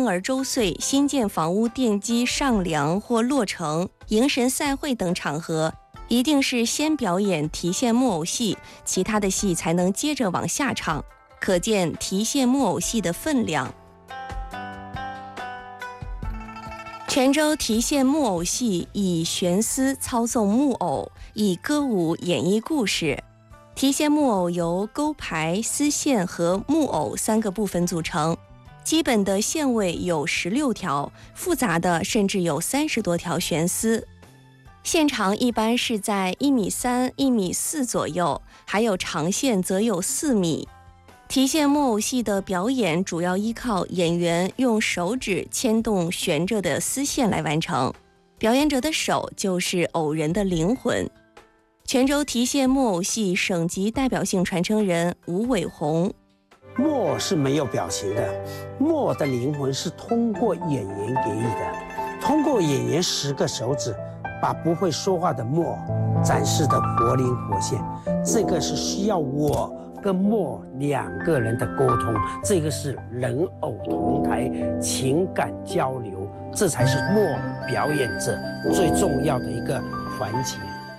婴儿周岁、新建房屋奠基上梁或落成、迎神赛会等场合，一定是先表演提线木偶戏，其他的戏才能接着往下唱，可见提线木偶戏的分量。泉州提线木偶戏以悬丝操纵木偶，以歌舞演绎故事。提线木偶由钩牌、丝线和木偶3个部分组成，基本的线位有16条，复杂的甚至有30多条悬丝。线长一般是在1.3米、1.4米左右，还有长线则有4米。提线木偶戏的表演主要依靠演员用手指牵动悬着的丝线来完成，表演者的手就是偶人的灵魂。泉州提线木偶戏省级代表性传承人吴伟红： 木偶是没有表情的，木偶的灵魂是通过演员给予的，通过演员10个手指把不会说话的木偶展示得活灵活现，这个是需要我跟木偶2个人的沟通，这个是人偶同台情感交流，这才是木偶表演者最重要的一个环节。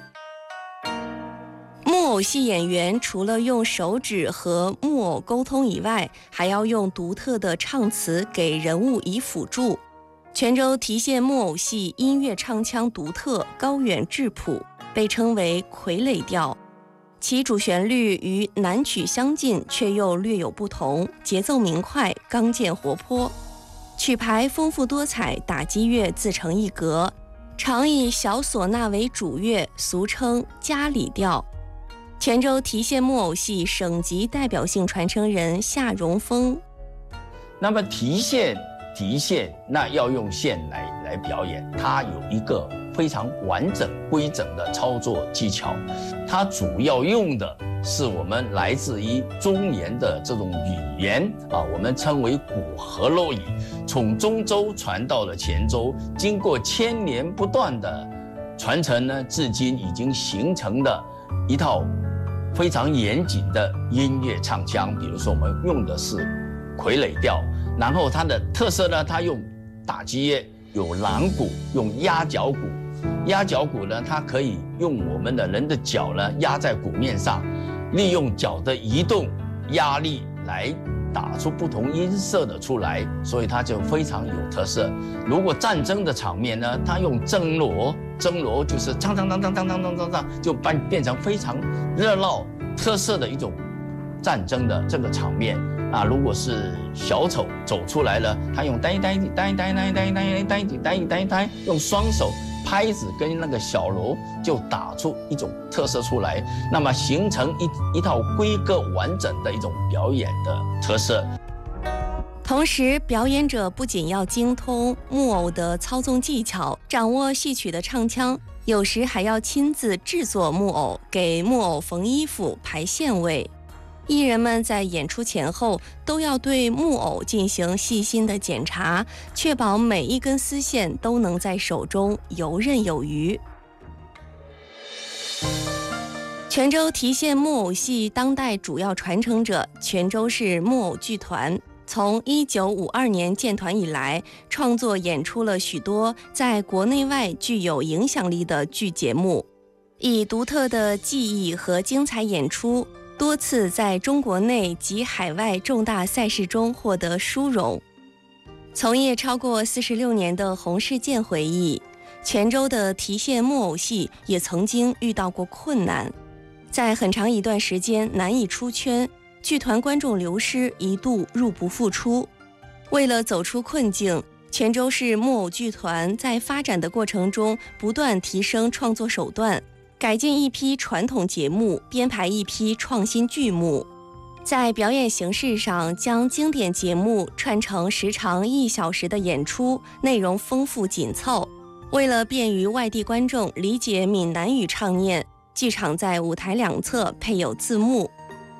木偶戏演员除了用手指和木偶沟通以外，还要用独特的唱词给人物以辅助。泉州提线木偶戏音乐唱腔独特，高远质朴，被称为傀儡调。其主旋律与南曲相近，却又略有不同，节奏明快，刚健活泼。曲牌丰富多彩，打击乐自成一格，常以小唢呐为主乐，俗称家里调。泉州提线木偶戏省级代表性传承人夏荣峰： 那么提线那要用线来表演，它有一个非常完整规整的操作技巧，它主要用的是我们来自于中原的这种语言我们称为古河洛语，从中州传到了泉州，经过1000年不断的传承呢，至今已经形成的一套非常严谨的音乐唱腔。比如说我们用的是傀儡调，然后它的特色呢，它用打击乐，有狼鼓，用压脚鼓。压脚鼓呢，它可以用我们的人的脚呢压在鼓面上，利用脚的移动压力来打出不同音色的出来，所以它就非常有特色。如果战争的场面呢，它用征锣就是当当当当当当当当当，就变成非常热闹特色的一种战争的这个场面如果是小丑走出来了，他用呆，用双手拍子跟那个小锣就打出一种特色出来，那么形成一套规格完整的一种表演的特色。 同时，表演者不仅要精通木偶的操纵技巧，掌握戏曲的唱腔，有时还要亲自制作木偶，给木偶缝衣服、排线位。艺人们在演出前后都要对木偶进行细心的检查，确保每一根丝线都能在手中游刃有余。泉州提线木偶戏当代主要传承者泉州市木偶剧团，从1952年建团以来，创作演出了许多在国内外具有影响力的剧节目，以独特的技艺和精彩演出，多次在中国内及海外重大赛事中获得殊荣。从业超过46年的洪世健回忆，泉州的提线木偶戏也曾经遇到过困难，在很长一段时间难以出圈，剧团观众流失，一度入不敷出。为了走出困境，泉州市木偶剧团在发展的过程中不断提升创作手段，改进一批传统节目，编排一批创新剧目。在表演形式上，将经典节目串成时长1小时的演出，内容丰富紧凑。为了便于外地观众理解闽南语唱念，剧场在舞台两侧配有字幕。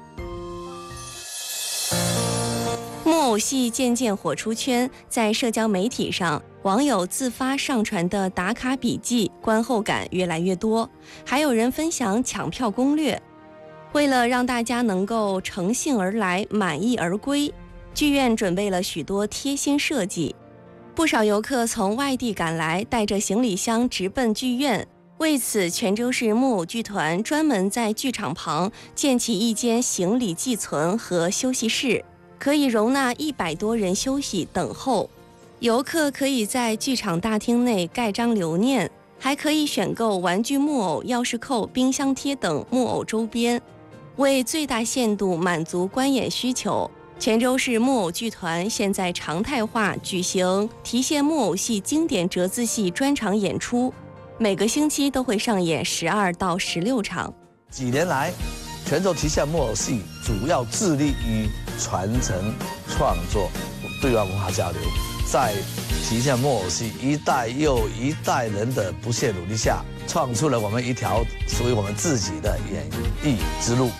木偶戏渐渐火出圈，在社交媒体上，网友自发上传的打卡笔记，观后感越来越多，还有人分享抢票攻略。为了让大家能够乘兴而来，满意而归， 剧院准备了许多贴心设计，不少游客从外地赶来，带着行李箱直奔剧院。为此，泉州市木偶剧团专门在剧场旁建起一间行李寄存和休息室，可以容纳100多人休息等候。游客可以在剧场大厅内盖章留念，还可以选购玩具木偶、钥匙扣、冰箱贴等木偶周边。为最大限度满足观演需求，泉州市木偶剧团现在常态化举行提线木偶戏经典折子戏专场演出，每个星期都会上演12到16场。 几年来，泉州提线木偶戏主要致力于传承创作、对外文化交流。在提线木偶戏一代又一代人的不懈努力下，创出了我们一条属于我们自己的演艺之路。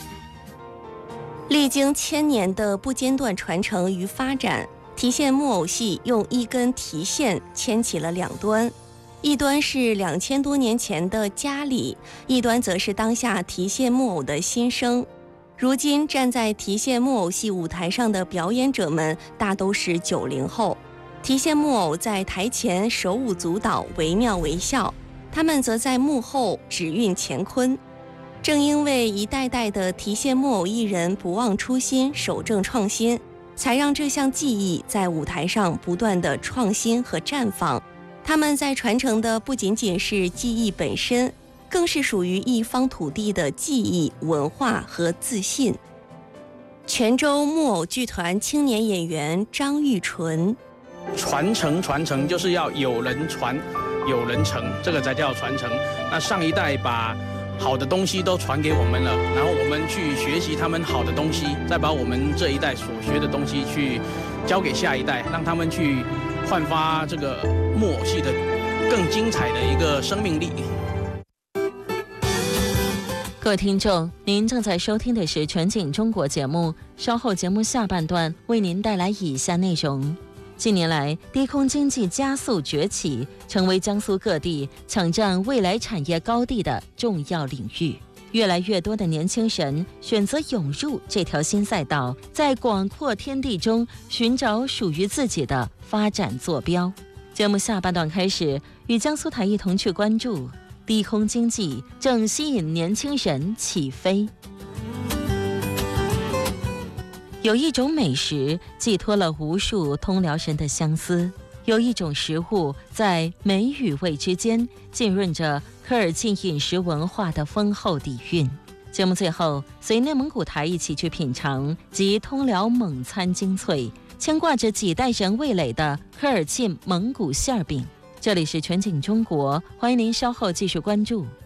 历经1000年的不间断传承与发展，提线木偶戏用一根提线牵起了2端，一端是2000多年前的家里，一端则是当下提线木偶的新生。如今站在提线木偶戏舞台上的表演者们大都是90后，提线木偶在台前手舞足蹈，惟妙惟肖，他们则在幕后指运乾坤。正因为一代代的提线木偶艺人不忘初心，守正创新，才让这项技艺在舞台上不断的创新和绽放。他们在传承的不仅仅是技艺本身，更是属于一方土地的记忆、文化和自信。泉州木偶剧团青年演员张玉纯： 传承就是要有人传，有人承，这个才叫传承。那上一代把好的东西都传给我们了，然后我们去学习他们好的东西，再把我们这一代所学的东西去交给下一代，让他们去焕发这个木偶戏的更精彩的一个生命力。 各位听众，您正在收听的是全景中国节目，稍后节目下半段为您带来以下内容。近年来，低空经济加速崛起，成为江苏各地抢占未来产业高地的重要领域。越来越多的年轻人选择涌入这条新赛道，在广阔天地中寻找属于自己的发展坐标。节目下半段开始，与江苏台一同去关注低空经济正吸引年轻人起飞。有一种美食寄托了无数通辽人的相思，有一种食物在美与味之间浸润着科尔沁饮食文化的丰厚底蕴。节目最后，随内蒙古台一起去品尝集通辽蒙餐精粹，牵挂着几代人味蕾的科尔沁蒙古馅饼。这里是全景中国，欢迎您稍后继续关注。